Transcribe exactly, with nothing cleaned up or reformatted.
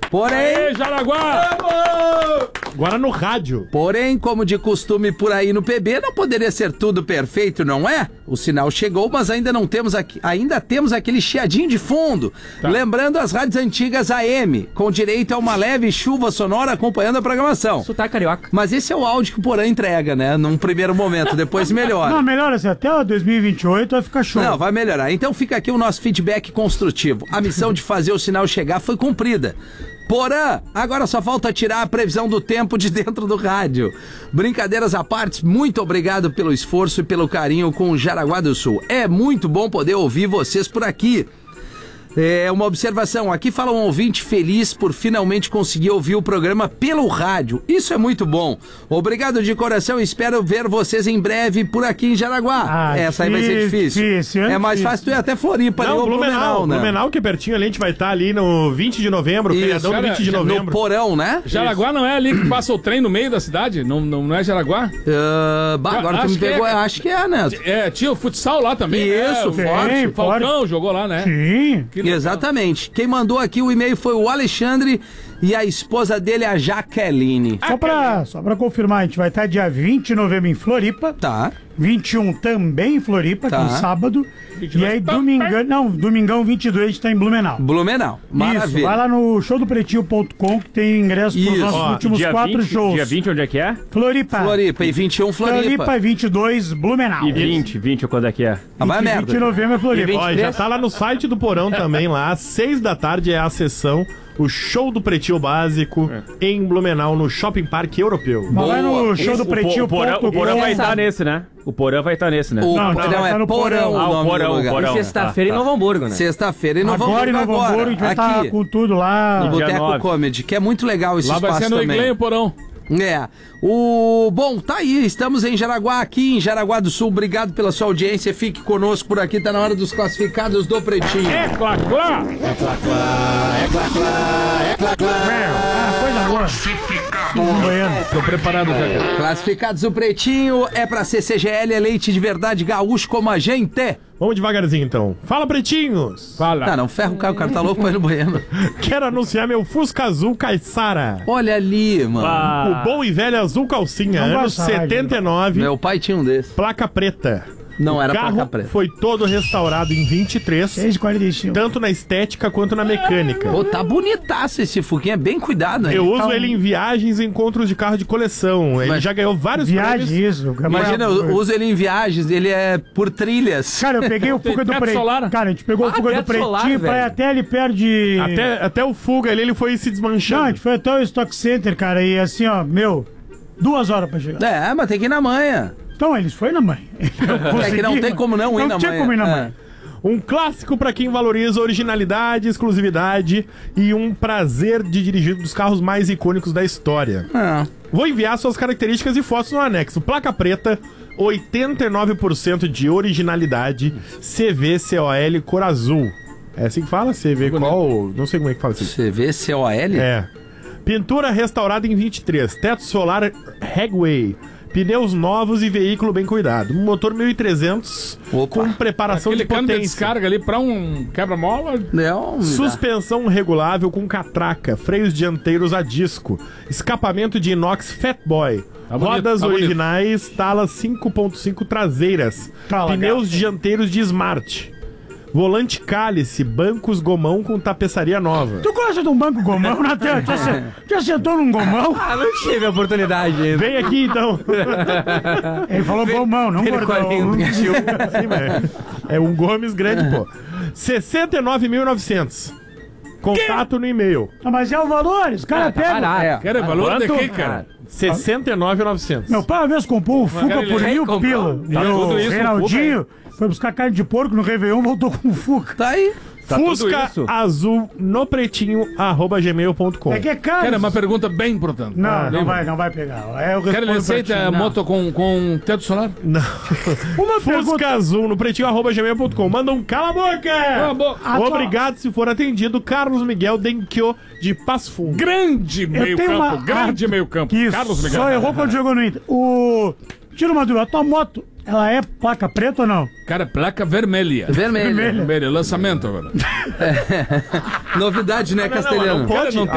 Porém... Aê, Jaraguá! Vamos! Agora no rádio. Porém, como de costume por aí no P B, não poderia ser tudo perfeito, não é? O sinal chegou, mas ainda não temos aqui, ainda temos aquele chiadinho de fundo. Tá. Lembrando as rádios antigas A M, com direito a uma leve chuva sonora acompanhando a programação. Sotaque carioca. Mas esse é o áudio que o Porã entrega, né? Num primeiro momento, depois melhora. Não, melhora assim, até dois mil e vinte e oito vai ficar show. Não, vai melhorar. Então fica aqui o nosso feedback construtivo. A missão de fazer o sinal chegar foi cumprida. Porã, agora só falta tirar a previsão do tempo de dentro do rádio. Brincadeiras à parte, muito obrigado pelo esforço e pelo carinho com o Jaraguá do Sul. É muito bom poder ouvir vocês por aqui. É uma observação, aqui fala um ouvinte feliz por finalmente conseguir ouvir o programa pelo rádio. Isso é muito bom. Obrigado de coração, espero ver vocês em breve por aqui em Jaraguá. Ah, Essa aí vai ser difícil. difícil é, é mais difícil. Fácil tu ir até Floripa. Não, ali, Blumenau, Blumenau, né? Blumenau, que é pertinho ali, a gente vai estar ali no vinte de novembro, Isso, feriadão do vinte de novembro. No Porão, né? Jaraguá não é ali que passa o trem no meio da cidade? Não, não, não é Jaraguá? Uh, bah, agora tu me pegou, é, acho que é, né? É, tinha o futsal lá também. Isso, né? forte. O Falcão jogou lá, né? Sim. Exatamente. Quem mandou aqui o e-mail foi o Alexandre e a esposa dele, a Jaqueline. Só pra, só pra confirmar, a gente vai estar dia vinte de novembro em Floripa. Tá. vinte e um também em Floripa, tá. que é um sábado. E aí, domingão, não, domingão vinte e dois a gente tá em Blumenau. Blumenau, maravilha. Isso, vai lá no show do pretinho ponto com que tem ingresso para os nossos Ó, últimos quatro vinte, shows. Dia vinte, onde é que é? Floripa. Floripa, e vinte e um Floripa. Floripa e vinte e dois, Blumenau. E vinte, vinte, quando é que é? Ah, vai merda. vinte de novembro é Floripa. Ó, já tá lá no site do Porão também, lá, às seis da tarde é a sessão, o show do Pretinho Básico, é. em Blumenau, no Shopping Parque Europeu. Mas vai no show do o, Pretinho. O, Porão, o Porão vai estar nesse, né? O Porão vai estar nesse, né? O, não, não, não, não é no Porão, Porão. Ah, o nome Porão, do lugar. Porão. E sexta-feira Ah, em Novo Hamburgo, né? Sexta-feira em Novo Hamburgo. Agora em Novo agora. Hamburgo, a gente vai estar Aqui, com tudo lá. no Dia Boteco nove. Comedy, que é muito legal esse Lá vai espaço ser no também. Iglenho, Porão. É, o... Bom, tá aí, estamos em Jaraguá, aqui em Jaraguá do Sul, obrigado pela sua audiência, fique conosco por aqui, tá na hora dos classificados do Pretinho. É clá, clá! É clá, clá, é clá, clá, é clá, clá. Ah, coisa boa. Tô preparado já, cara. Classificados do Pretinho é pra C C G L, é leite de verdade gaúcho como a gente. Vamos devagarzinho então. Fala, pretinhos! Fala. Não, não, ferra o cara, o cara tá louco pra ir no banheiro. Quero anunciar meu Fusca Azul Caissara. Olha ali, mano. Ah. O bom e velho azul calcinha, Não anos gosta, setenta e nove, Meu pai tinha um desse. placa preta. Não era O carro placa preta. foi todo restaurado em vinte e três, seis e quarenta e cinco. tanto na estética quanto na mecânica. Pô, tá bonitaço esse Fuquinha, bem cuidado, hein? Eu uso Tá ele um- em viagens e encontros de carro de coleção. Ele Mas- já ganhou vários Viagem, prêmios. isso. Imagina, eu uso ele em viagens, ele é por trilhas. Cara, eu peguei o Fuga do teto Pretinho. solar. Cara, a gente pegou Ah, o Fuga do teto Pretinho solar, pra ir velho. até ali perto de... Até, até o Fuga ali, ele foi se Não, a desmanchando. gente foi até o Stock Center, cara, e assim, ó, meu, duas horas pra chegar. É, mas tem que ir na manhã. Então, eles foram na mãe. É que não tem como não ir na Não tinha manhã. como ir na É. mãe. Um clássico pra quem valoriza originalidade, exclusividade e um prazer de dirigir um dos carros mais icônicos da história. Ah. Vou enviar suas características e fotos no anexo. Placa preta, oitenta e nove por cento de originalidade, C V C O L cor azul. É assim que fala? C V qual? Não sei como é que fala assim. C V C O L? É. Pintura restaurada em vinte e três. Teto solar Hagway. Pneus novos e veículo bem cuidado. Motor mil e trezentos Opa. com preparação Aquele de cano de potência. descarga ali pra um quebra-mola. Não, Suspensão regulável com catraca, freios dianteiros a disco, escapamento de inox Fatboy, Tá bonito, rodas tá bonito. originais, talas cinco ponto cinco traseiras, Tá legal. pneus dianteiros de Smart, volante cálice, bancos gomão com tapeçaria nova. Tu gosta de um banco gomão, Natan? Já, se- já sentou num gomão? Ah, não tive a oportunidade ainda. Vem aqui então. Ele falou gomão, não gordão. Sim, mas é um Gomes grande, pô. sessenta e nove mil e novecentos. Contato no e-mail. Ah, mas é o valor, os caras Ah, tá pegam. barato. É. Cara, valor de Quanto? quê, cara? sessenta e nove mil e novecentos. Meu pai uma vez comprou um Fuga cara, por ele mil comprou. pila. Tá E o tudo isso no Reinaldinho foi buscar carne de porco no Réveillon, voltou com um Fuga. Tá aí. Tá tudo Fusca isso? azul no pretinho arroba gmail ponto com. É que é caro. Cara, uma pergunta bem importante. Não, Ah, não lembra? vai, não vai pegar. É, eu Cara, ele respondo pra aceita ti. a Não. moto com, com teto solar? Não. Uma Fusca pergunta. azul no pretinho arroba gmail ponto com. Manda um cala a boca! Cala a boca. Ah, Obrigado se for atendido. Carlos Miguel Denquio de Passo Fundo. Grande Eu meio tenho campo, uma... grande Ah, meio campo. Isso, Carlos Miguel. só errou quando jogou no Inter. O... Tira uma dúvida, a tua moto, ela é placa preta ou não? Cara, placa vermelha. Vermelho. Vermelho. Vermelha, lançamento agora. Novidade, né, Castelhano? Não pode. Cara, não